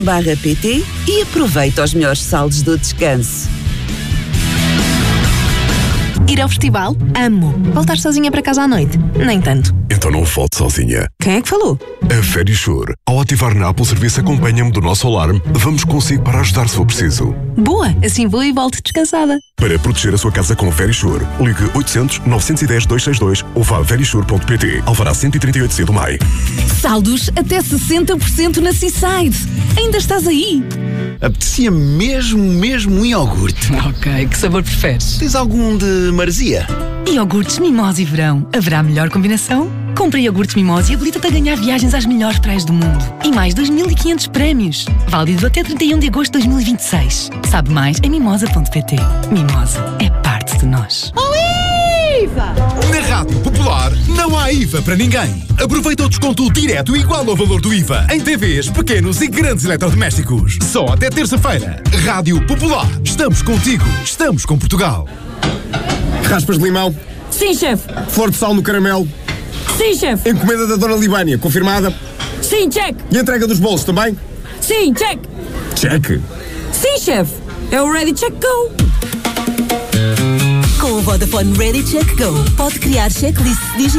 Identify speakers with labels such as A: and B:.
A: pt e aproveita os melhores saldos do descanso.
B: Ir ao festival? Amo. Voltar sozinha para casa à noite? Nem tanto.
C: Então não volte sozinha.
B: Quem é que falou?
C: A Verisure. Ao ativar na Apple Serviço Acompanha-me do nosso alarme, vamos consigo para ajudar se for preciso.
B: Boa, assim vou e volto descansada.
C: Para proteger a sua casa com Verisure, ligue 800-910-262 ou vá a verisure.pt. Alvará 138C do MAI.
D: Saldos até 60% na Seaside. Ainda estás aí?
E: Apetecia mesmo um iogurte.
D: Ok, que sabor preferes?
E: Tens algum de maresia?
D: Iogurtes Mimose e Verão. Haverá melhor combinação? Compra iogurtes Mimose e habilita-te a ganhar viagens às melhores praias do mundo. E mais 2.500 prémios. Válido até 31 de agosto de 2026. Sabe mais em mimosa.pt. Mimosa é parte de nós.
F: IVA! Na Rádio Popular não há IVA para ninguém. Aproveita o desconto direto igual ao valor do IVA em TVs, pequenos e grandes eletrodomésticos. Só até terça-feira. Rádio Popular. Estamos contigo. Estamos com Portugal.
G: Raspas de limão.
H: Sim, chefe.
G: Flor de sal no caramelo.
H: Sim, chefe.
G: Encomenda da Dona Libânia, confirmada.
H: Sim, check.
G: E a entrega dos bolos também?
H: Sim, check.
G: Check.
H: Sim, chefe. É o Ready Check Go.
I: Com o Vodafone Ready Check Go, pode criar checklists digitais